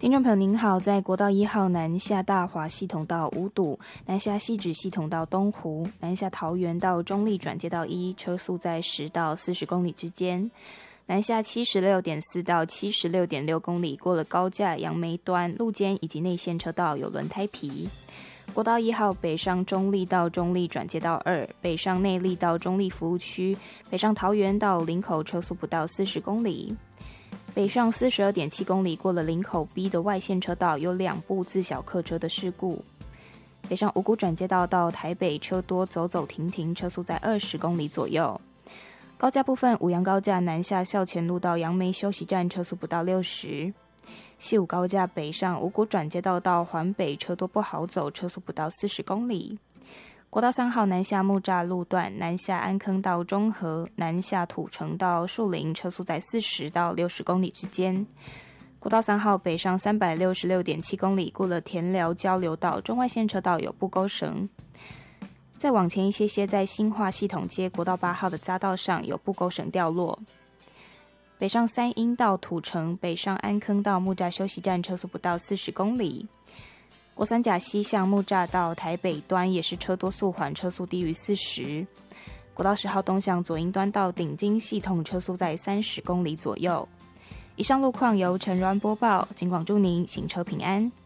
听众朋友您好，在国道1号南下大华系统到五堵，南下汐止系统到东湖，南下桃园到中立转接道1，车速在10到40公里之间。南下76.4到76.6公里，过了高架、杨梅端、路肩以及内线车道有轮胎皮。国道1号北上中立到中立转接道2，北上内壢到中立服务区，北上桃园到林口车速不到40公里。北上42.7公里，过了林口 B 的外线车道有2部自小客车的事故。北上五股转接道到台北车多走走停停，车速在20公里左右。高架部分，五杨高架南下校前路到杨梅休息站，车速不到60。西武高架北上五股转接道到环北，车多不好走，车速不到40公里。国道3号南下木栅路段，南下安坑到中和，南下土城到树林，车速在40到60公里之间。国道3号北上366.7公里，过了田寮交流道，中外线车道有布钩绳。再往前一些些，在新化系统街国道8号的匝道上有布钩绳掉落。北上三鹰到土城，北上安坑到木栅休息站，车速不到40公里。国三甲西向木栅到台北端也是车多速缓，车速低于40。国道10号东向左营端到顶金系统，车速在30公里左右。以上路况由陈鸾播报，警广祝您行车平安。